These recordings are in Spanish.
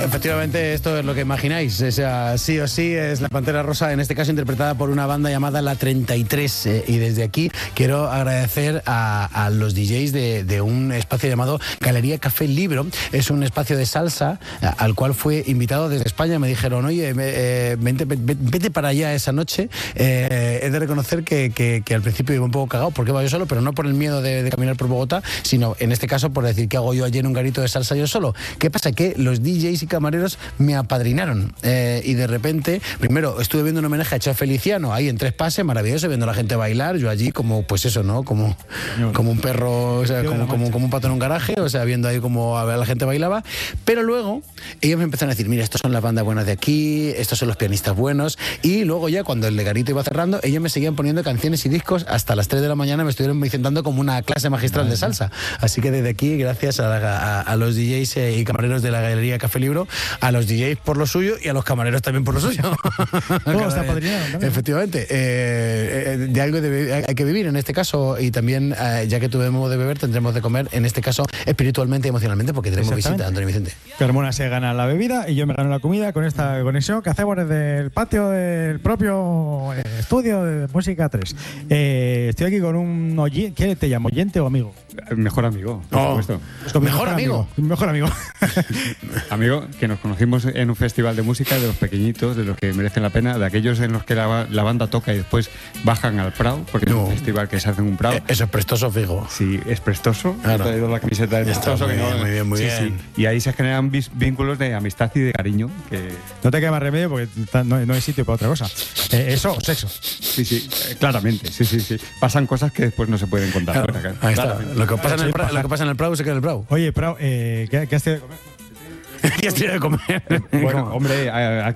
Efectivamente, esto es lo que imagináis. O sea, sí o sí es la Pantera Rosa, en este caso interpretada por una banda llamada La 33. Y desde aquí quiero agradecer a los DJs de un espacio llamado Galería Café Libro. Es un espacio de salsa al cual fue invitado desde España. Me dijeron, oye, vete para allá esa noche. He de reconocer que al principio iba un poco cagado porque iba yo solo, pero no por el miedo de caminar por Bogotá, sino en este caso por decir, ¿qué hago yo allí en un garito de salsa yo solo? ¿Qué pasa? Que los DJs y camareros me apadrinaron y de repente, primero estuve viendo un homenaje a Chef Feliciano ahí en Tres Pases, maravilloso, viendo a la gente bailar, yo allí como, pues eso, ¿no? Como un perro, o sea, como un pato en un garaje, o sea, viendo ahí como a la gente bailaba, pero luego ellos me empezaron a decir, mira, estos son las bandas buenas de aquí, estos son los pianistas buenos, y luego ya cuando el garito iba cerrando, ellos me seguían poniendo canciones y discos hasta las 3 de la mañana, me estuvieron dando como una clase magistral de salsa. Así que desde aquí, gracias a los DJs y camareros de la Galería Café Libro, a los DJs por lo suyo y a los camareros también por lo suyo. Todo está padrinado, ¿no? Efectivamente. De algo hay que vivir en este caso, y también, ya que tuvimos de beber, tendremos de comer, en este caso, espiritualmente y emocionalmente, porque tenemos visita, Antonio Vicente. Carmona se gana la bebida y yo me gano la comida con esta conexión que hacemos desde el patio del propio estudio de Música 3. Estoy aquí con un oyente. ¿Qué te llamo? ¿Oyente o amigo? Mejor amigo, por supuesto. Mejor amigo. Mejor amigo. Amigo, que nos conocimos en un festival de música, de los pequeñitos, de los que merecen la pena, de aquellos en los que la banda toca y después bajan al Prado, porque es un festival que se hace en un Prado. Eso es prestoso, fijo. Sí, es prestoso. Claro. He traído la camiseta de prestoso. Muy bien. Sí. Y ahí se generan vínculos de amistad y de cariño. Que... No te queda más remedio porque no hay sitio para otra cosa. ¿Eso o sexo? Sí, claramente. Sí. Pasan cosas que después no se pueden contar. Claro. Ahí está. Lo que pasa en el Prado se queda en el Prado. Oye, Prado, ¿qué has tenido de comer? ¿Qué has tenido de comer? Bueno, hombre,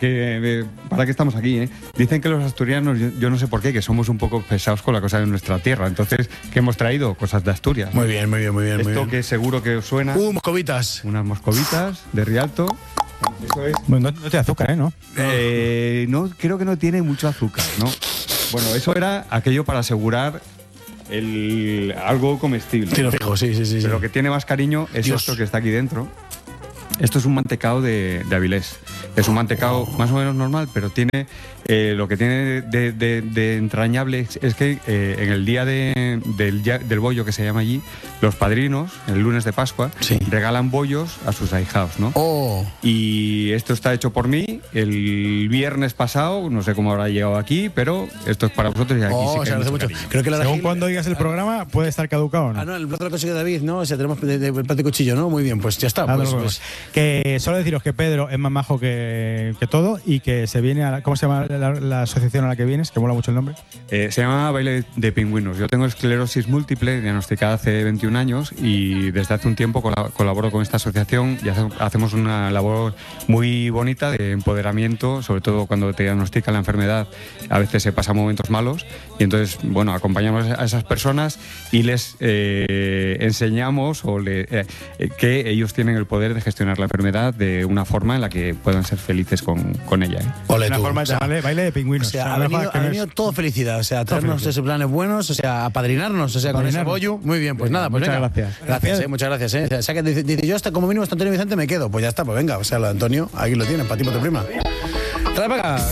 ¿para qué estamos aquí? Dicen que los asturianos, yo no sé por qué, que somos un poco pesados con la cosa de nuestra tierra. Entonces, ¿qué hemos traído? Cosas de Asturias. Muy bien. Esto que seguro que os suena. Moscovitas. Unas moscovitas de Rialto. Eso es. Bueno, no tiene azúcar, ¿no? No, creo que no tiene mucho azúcar, ¿no? Bueno, eso era aquello para asegurar algo comestible. Sí, lo fijo, sí. Pero lo que tiene más cariño es esto que está aquí dentro. Esto es un mantecado de Avilés. Es un mantecado más o menos normal, pero tiene lo que tiene de entrañable es que en el día del bollo, que se llama allí, los padrinos, el lunes de Pascua, regalan bollos a sus ahijados, ¿no? Y esto está hecho por mí el viernes pasado, no sé cómo habrá llegado aquí, pero esto es para vosotros y aquí sí que hay mucho. Creo que según cuando digas el programa, puede estar caducado, ¿no? No, el plato lo consiguió David, ¿no? O sea, tenemos el plato de cuchillo, ¿no? Muy bien, pues ya está. Pues. Que solo deciros que Pedro es más majo que todo y que se viene a ¿cómo se llama la asociación a la que vienes? Que mola mucho el nombre. Se llama Baile de Pingüinos. Yo tengo esclerosis múltiple, diagnosticada hace 21 años, y desde hace un tiempo colaboro con esta asociación y hacemos una labor muy bonita de empoderamiento, sobre todo cuando te diagnostican la enfermedad. A veces se pasan momentos malos y entonces, bueno, acompañamos a esas personas y les enseñamos que ellos tienen el poder de gestionar la enfermedad de una forma en la que puedan ser felices con ella. Una forma de baile de pingüinos. O sea, ha venido todo felicidad, o sea, traernos esos planes buenos, o sea, apadrinarnos, o sea, con ese bollo. Muy bien, pues nada, pues muchas venga. gracias. Muchas gracias. O sea, que dice yo hasta como mínimo hasta Antonio Vicente me quedo, pues ya está, pues venga, o sea, lo de Antonio, aquí lo tienes, para ti, para tu prima. Trae para acá,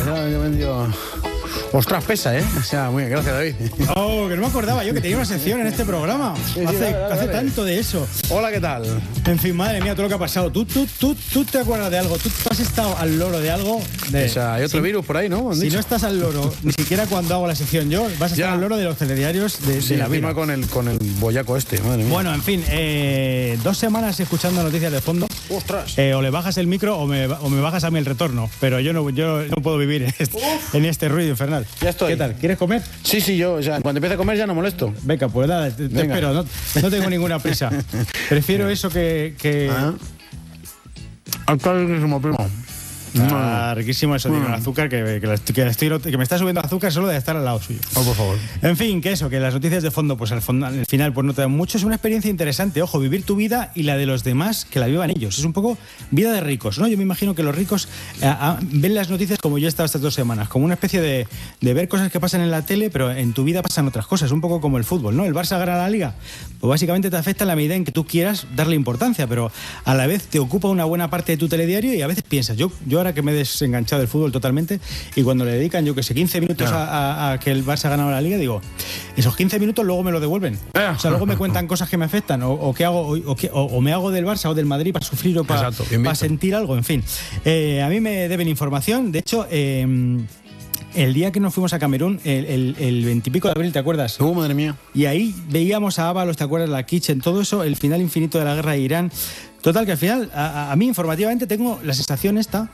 ostras, pesa, O sea, muy bien, gracias, David. Que no me acordaba yo que tenía una sección en este programa. Hace tanto de eso. Hola, ¿qué tal? En fin, madre mía, todo lo que ha pasado. ¿Tú te acuerdas de algo? ¿Tú has estado al loro de algo? O sea, hay otro virus por ahí, ¿no? Si no estás al loro, ni siquiera cuando hago la sección yo, vas a estar al loro de los telediarios de la vida. con el boyaco este, madre mía. Bueno, en fin, 2 semanas escuchando noticias de fondo. ¡Ostras! O le bajas el micro o me bajas a mí el retorno. Pero yo no puedo vivir en este ruido infernal. Ya estoy. ¿Qué tal? ¿Quieres comer? Sí, yo, o sea, cuando empiece a comer ya no molesto. Venga, pues nada, te espero, no tengo ninguna prisa. Prefiero eso que... Acá hay primo. Está riquísimo, eso tiene un azúcar que me está subiendo azúcar solo de estar al lado suyo. Oh, por favor. En fin, que las noticias de fondo, pues al final pues no te dan mucho. Es una experiencia interesante, ojo, vivir tu vida y la de los demás que la vivan ellos. Es un poco vida de ricos, ¿no? Yo me imagino que los ricos ven las noticias como yo he estado estas 2 semanas, como una especie de ver cosas que pasan en la tele, pero en tu vida pasan otras cosas, un poco como el fútbol, ¿no? El Barça gana la Liga, pues básicamente te afecta en la medida en que tú quieras darle importancia, pero a la vez te ocupa una buena parte de tu telediario y a veces piensas, yo ahora que me he desenganchado del fútbol totalmente y cuando le dedican, yo que sé, 15 minutos a que el Barça gana la Liga, digo, esos 15 minutos luego me lo devuelven. O sea, luego me cuentan cosas que me afectan o qué hago, o me hago del Barça o del Madrid para sufrir o para sentir algo, en fin. A mí me deben información, de hecho, el día que nos fuimos a Camerún, el 20 y pico de abril, ¿te acuerdas? Madre mía. Y ahí veíamos a Ábalos, ¿te acuerdas? La Kitchen, todo eso, el final infinito de la guerra de Irán. Total, que al final, a mí informativamente tengo la sensación esta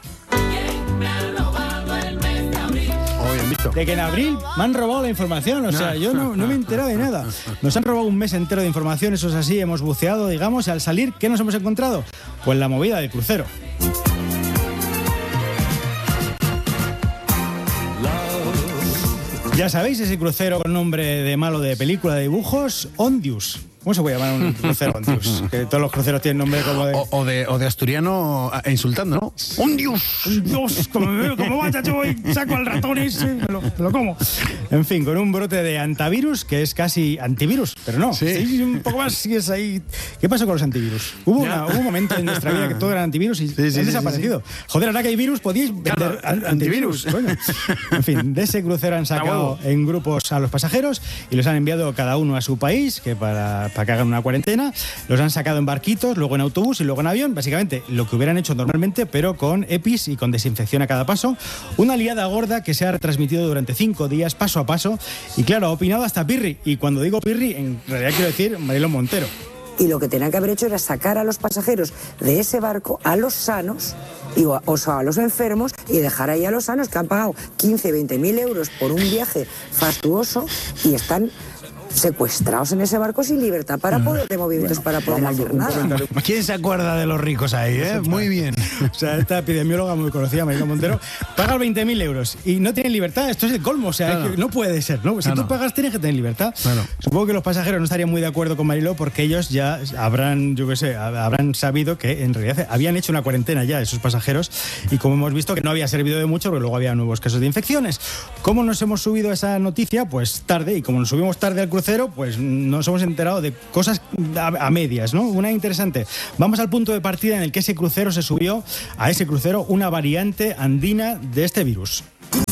de que en abril me han robado la información. O sea, yo no me he enterado de nada. Nos han robado un mes entero de información, eso es así, hemos buceado, digamos, y al salir, ¿qué nos hemos encontrado? Pues la movida del crucero. Ya sabéis, ese crucero con nombre de malo de película de dibujos, Ondius. ¿Cómo se puede llamar un crucero Ondius? Que todos los cruceros tienen nombre como de... O de asturiano insultando, ¿no? ¡Ondius! ¡Dios! Como vaya yo y saco al ratón ese, me lo como. En fin, con un brote de antivirus, que es casi antivirus, pero no. Sí, un poco más sigues ahí. ¿Qué pasó con los antivirus? Hubo un momento en nuestra vida que todo era antivirus y han desaparecido. Joder, ahora que hay virus, podíais vender antivirus. Bueno, en fin, de ese crucero han sacado en grupos a los pasajeros y los han enviado cada uno a su país, que para que hagan una cuarentena. Los han sacado en barquitos, luego en autobús y luego en avión. Básicamente lo que hubieran hecho normalmente, pero con EPIs y con desinfección a cada paso. Una liada gorda que se ha retransmitido durante 5 días, paso a paso. Y claro, ha opinado hasta Pirri. Y cuando digo Pirri, en realidad quiero decir Mariló Montero. Y lo que tenían que haber hecho era sacar a los pasajeros de ese barco, a los sanos, o sea, a los enfermos, y dejar ahí a los sanos que han pagado 15, 20.000 euros por un viaje fastuoso y están secuestrados en ese barco sin libertad de movimientos para poder hacer nada. ¿Quién se acuerda de los ricos ahí, Muy bien. O sea, esta epidemióloga muy conocida, Mariló Montero, paga 20.000 euros y no tiene libertad. Esto es el colmo, o sea, es que no puede ser, ¿no? Si tú pagas, tienes que tener libertad. Supongo que los pasajeros no estarían muy de acuerdo con Mariló porque ellos ya habrán sabido que en realidad habían hecho una cuarentena ya esos pasajeros y como hemos visto que no había servido de mucho porque luego había nuevos casos de infecciones. ¿Cómo nos hemos subido a esa noticia? Pues tarde, y como nos subimos tarde al crucero, pues nos hemos enterado de cosas a medias, ¿no? Una interesante. Vamos al punto de partida en el que ese crucero se subió a ese crucero una variante andina de este virus.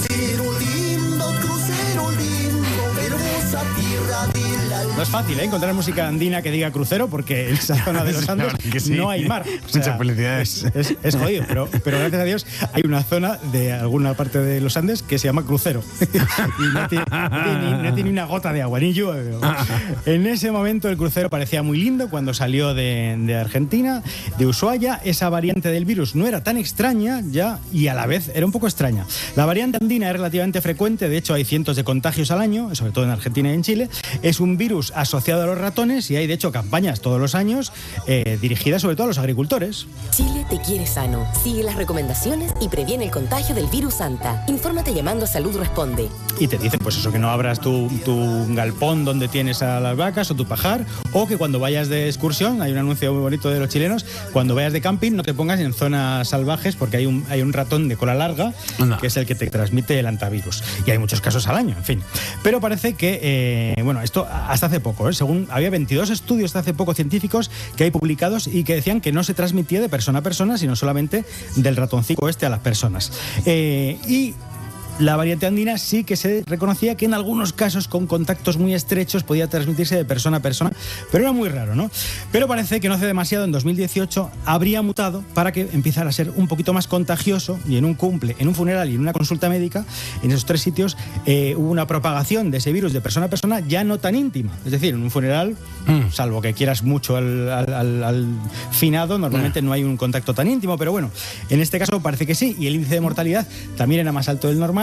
No es fácil, encontrar música andina que diga crucero porque en esa zona de los Andes no hay mar. O sea, muchas felicidades. Es jodido, pero gracias a Dios hay una zona de alguna parte de los Andes que se llama crucero. Y no tiene ni una gota de agua, ni llueve. En ese momento el crucero parecía muy lindo cuando salió de Argentina, de Ushuaia. Esa variante del virus no era tan extraña ya y a la vez era un poco extraña. La variante andina es relativamente frecuente, de hecho hay cientos de contagios al año, sobre todo en Argentina y en Chile. Es un virus asociado a los ratones y hay de hecho campañas todos los años dirigidas sobre todo a los agricultores. Chile te quiere sano. Sigue las recomendaciones y previene el contagio del virus Santa. Infórmate llamando a Salud Responde. Y te dicen pues eso, que no abras tu galpón donde tienes a las vacas o tu pajar, o que cuando vayas de excursión, hay un anuncio muy bonito de los chilenos, cuando vayas de camping no te pongas en zonas salvajes porque hay un ratón de cola larga que es el que te transmite el antivirus. Y hay muchos casos al año, en fin. Pero parece que, esto hasta hace poco, según había 22 estudios hasta hace poco científicos que hay publicados y que decían que no se transmitía de persona a persona, sino solamente del ratoncito a las personas. Y la variante andina sí que se reconocía que en algunos casos con contactos muy estrechos podía transmitirse de persona a persona, pero era muy raro, ¿no? Pero parece que no hace demasiado, en 2018, habría mutado para que empezara a ser un poquito más contagioso y en un cumple, en un funeral y en una consulta médica, en esos 3 sitios hubo una propagación de ese virus de persona a persona ya no tan íntima. Es decir, en un funeral, salvo que quieras mucho al finado, normalmente no hay un contacto tan íntimo, pero bueno, en este caso parece que sí, y el índice de mortalidad también era más alto del normal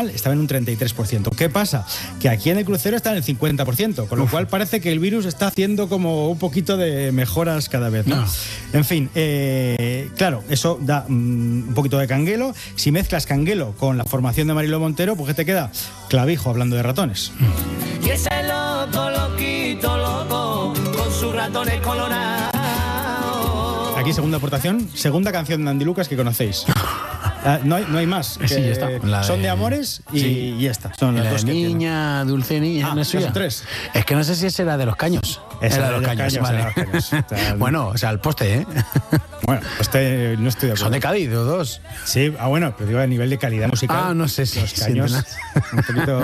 normal estaba en un 33%. ¿Qué pasa? Que aquí en el crucero está en el 50%, con lo cual parece que el virus está haciendo como un poquito de mejoras cada vez, ¿no? En fin, claro, eso da un poquito de canguelo. Si mezclas canguelo con la formación de Mariló Montero, pues ¿qué te queda? Clavijo hablando de ratones. Y ese loco, loquito, loco, con sus ratones colorados. Aquí segunda aportación, segunda canción de Andy Lucas que conocéis. No hay más. Sí, ya está. Son de amores y ya está. Son las dos que niña, dulce niña. ¿no es suya? son tres. Es que no sé si ese era de los caños. Era de los caños, vale. era de los caños. Bueno, o sea, el poste, ¿eh? Bueno, pues no estoy de acuerdo. Son de Cádiz, o dos. Sí, bueno, pero digo a nivel de calidad musical. No sé si los caños. Un poquito.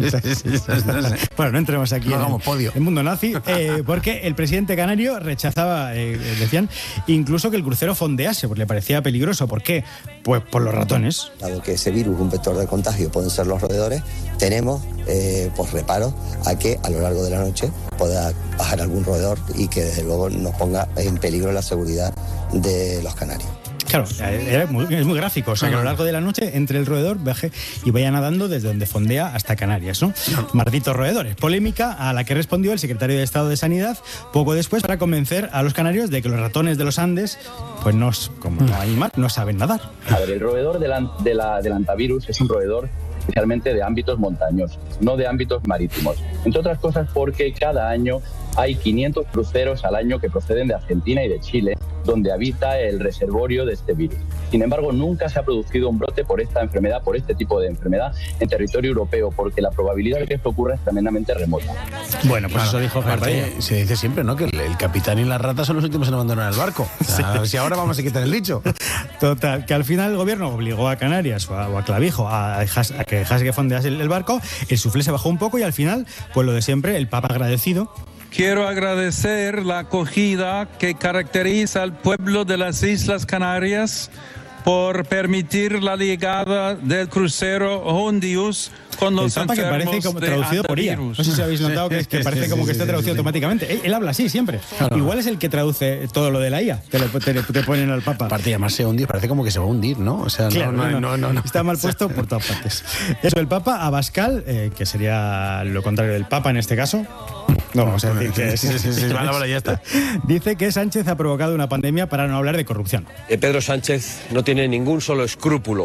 No sé. Bueno, no entremos aquí podio. en el mundo nazi, porque el presidente canario rechazaba, decían, incluso que el crucero fondease, porque le parecía peligroso. ¿Por qué? Pues por los ratones. Dado que ese virus, un vector de contagio, pueden ser los roedores, tenemos pues reparo a que a lo largo de la noche pueda bajar algún roedor y que desde luego nos ponga en peligro la seguridad de los canarios. Claro, es muy gráfico, o sea, que a lo largo de la noche entre el roedor baje y vaya nadando desde donde fondea hasta Canarias, ¿no? Malditos roedores. Polémica a la que respondió el secretario de Estado de Sanidad poco después para convencer a los canarios de que los ratones de los Andes, pues como no hay mar, no saben nadar. A ver, el roedor del antivirus es un roedor especialmente de ámbitos montañosos, no de ámbitos marítimos. Entre otras cosas porque cada año hay 500 cruceros al año que proceden de Argentina y de Chile, donde habita el reservorio de este virus. Sin embargo, nunca se ha producido un brote por esta enfermedad, por este tipo de enfermedad, en territorio europeo, porque la probabilidad de que esto ocurra es tremendamente remota. Bueno, pues eso dijo aparte, se dice siempre, ¿no? Que el capitán y la rata son los últimos en abandonar el barco. O sea, a ver si ahora vamos a quitar el dicho. Total, que al final el gobierno obligó a Canarias o a Clavijo a que dejase que fondease el barco, el suflé se bajó un poco y al final, pues lo de siempre, el Papa agradecido. Quiero agradecer la acogida que caracteriza al pueblo de las Islas Canarias por permitir la llegada del crucero Hondius con los enfermos que parece como traducido por IA. No sé si habéis notado que parece como que está traducido automáticamente. Él habla así siempre. Claro. Igual es el que traduce todo lo de la IA. Te ponen al Papa. Aparte de llamarse Hondius, parece como que se va a hundir, ¿no? O sea, claro, no. Está mal puesto por todas partes. Eso, el Papa Abascal, que sería lo contrario del Papa en este caso. No, vamos a decir que ya está. Dice que Sánchez ha provocado una pandemia para no hablar de corrupción. Pedro Sánchez no tiene ningún solo escrúpulo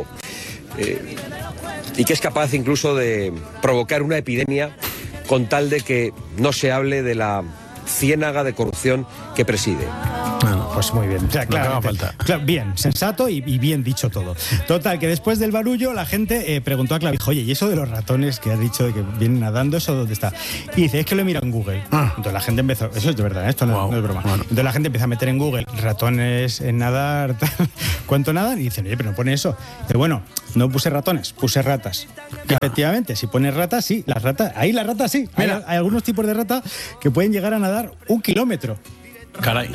y que es capaz incluso de provocar una epidemia con tal de que no se hable de la ciénaga de corrupción que preside. Pues muy bien, claro, bien, sensato y bien dicho todo. Total, que después del barullo la gente preguntó a Clavijo, oye, ¿y eso de los ratones que has dicho de que vienen nadando, eso dónde está? Y dice, es que lo he mirado en Google. Entonces la gente empezó, eso es de verdad, esto no es broma. Bueno. Entonces la gente empieza a meter en Google ratones en nadar, tal, ¿cuánto nadan? Y dicen, oye, pero no pone eso. Dice, bueno, no puse ratones, puse ratas. Y efectivamente, si pones ratas, sí, las ratas sí. Hay algunos tipos de rata que pueden llegar a nadar 1 kilómetro. Caray.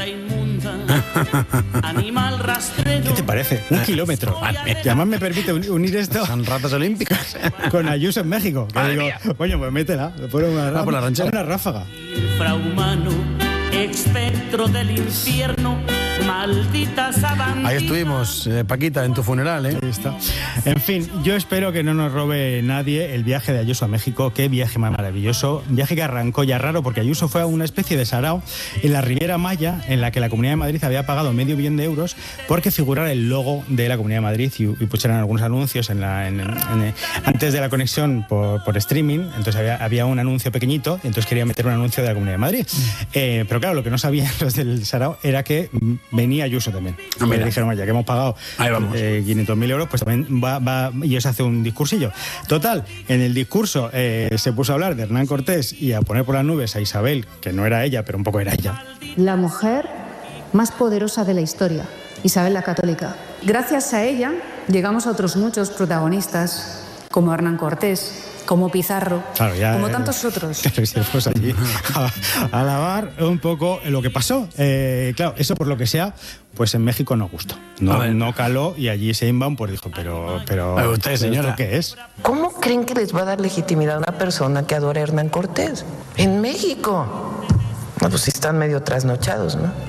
¿Qué te parece? 1 kilómetro. Y además me permite unir esto. Son ratas olímpicas. Con Ayuso en México. Que digo, coño, pues métela. Pon una ráfaga. Infrahumano, espectro del infierno, maldita sabandija. Ahí estuvimos, Paquita, en tu funeral, ¿eh? Ahí está. En fin, yo espero que no nos robe nadie el viaje de Ayuso a México. Qué viaje más maravilloso. Un viaje que arrancó ya raro porque Ayuso fue a una especie de sarao en la Riviera Maya, en la que la Comunidad de Madrid había pagado $500 million porque figurara el logo de la Comunidad de Madrid y pusieran algunos anuncios antes de la conexión por streaming. Entonces había un anuncio pequeñito y entonces quería meter un anuncio de la Comunidad de Madrid. Pero claro, lo que no sabían los del sarao era que venía Ayuso también. Me dijeron, ya que hemos pagado 500.000 euros, pues también va y os hace un discursillo. Total, en el discurso se puso a hablar de Hernán Cortés y a poner por las nubes a Isabel, que no era ella, pero un poco era ella. La mujer más poderosa de la historia, Isabel la Católica. Gracias a ella llegamos a otros muchos protagonistas, como Hernán Cortés, como Pizarro, claro, como tantos otros. Pues allí a alabar un poco lo que pasó. Claro, eso por lo que sea, pues en México no gustó. No caló y allí Sheinbaum pues dijo, pero usted, señora, ¿esto qué es? ¿Cómo creen que les va a dar legitimidad a una persona que adora a Hernán Cortés? En México. No, pues sí están medio trasnochados, ¿no?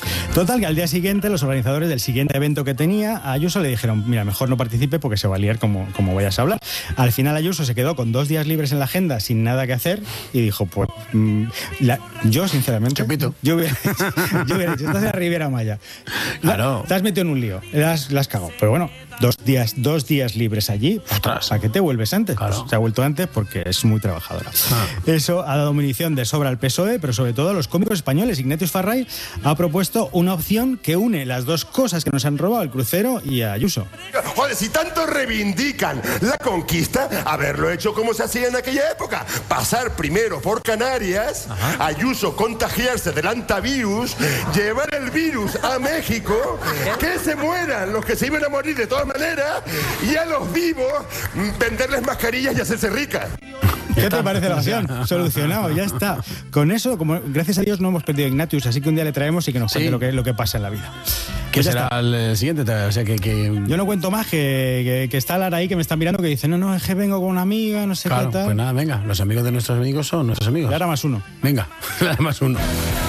Total, que al día siguiente los organizadores del siguiente evento que tenía, a Ayuso le dijeron, mira, mejor no participe porque se va a liar como vayas a hablar. Al final Ayuso se quedó con 2 días libres en la agenda sin nada que hacer y dijo, pues yo sinceramente yo hubiera dicho, estás en la Riviera Maya, claro, te has metido en un lío, la has cagado, pero bueno, 2 días libres allí, ¿a qué te vuelves antes? Claro. Pues se ha vuelto antes porque es muy trabajadora. Eso ha dado munición de sobra al PSOE, pero sobre todo a los cómicos españoles. Ignatius Farray ha propuesto una opción que une las dos cosas que nos han robado, el crucero y a Ayuso. Joder, si tanto reivindican la conquista, haberlo hecho como se hacía en aquella época, pasar primero por Canarias, Ayuso contagiarse del antivirus, llevar el virus a México, que se mueran los que se iban a morir de todas maneras, y a los vivos venderles mascarillas y hacerse ricas. ¿Qué te parece la opción? Solucionado, ya está. Con eso, como gracias a Dios no hemos perdido a Ignatius, así que un día le traemos y que nos cuente lo que pasa en la vida. ¿Qué será el siguiente? O sea, que... Yo no cuento más, que está Lara ahí que me está mirando, que dice, no, es que vengo con una amiga, no sé qué tal. Pues nada, venga, los amigos de nuestros amigos son nuestros amigos. Lara más uno. Venga, Lara más uno.